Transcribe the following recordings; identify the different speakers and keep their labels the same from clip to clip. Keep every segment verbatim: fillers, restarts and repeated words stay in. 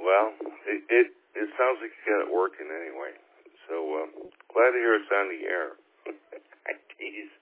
Speaker 1: Well, it, it it sounds like you got it working anyway. So uh, glad to hear it's on the air. I tease.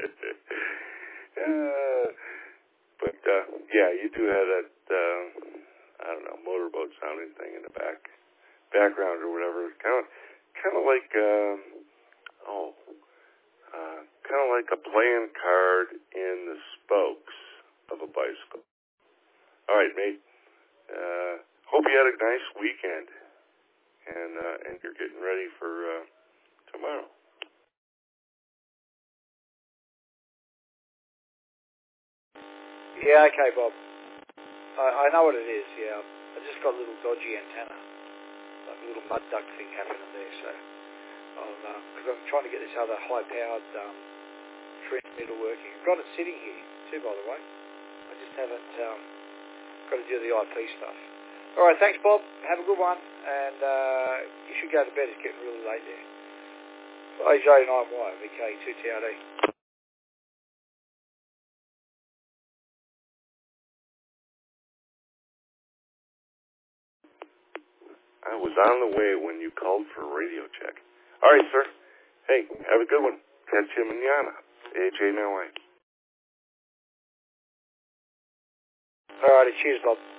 Speaker 1: uh, but uh, yeah, you do have that uh, I don't know motorboat sounding thing in the back background or whatever. It's kind of kind of like um, oh, uh, kind of like a playing card in the spokes of a bicycle. All right, mate. Uh, hope you had a nice weekend, and uh, and you're getting ready for uh, tomorrow.
Speaker 2: Yeah, okay, Bob. I, I know what it is, yeah. I just got a little dodgy antenna, like a little mud duck thing happening there, so I'll, because I'm trying to get this other high-powered um, transmitter working. I've got it sitting here, too, by the way. I just haven't um, got to do the I P stuff. All right, thanks, Bob. Have a good one, and uh, you should go to bed. It's getting really late there. A J nine Y, V K two T R D.
Speaker 1: I was on the way when you called for a radio check. All right, sir. Hey, have a good one. Catch you mañana. A J nine Y.
Speaker 2: All right, cheers, Bob.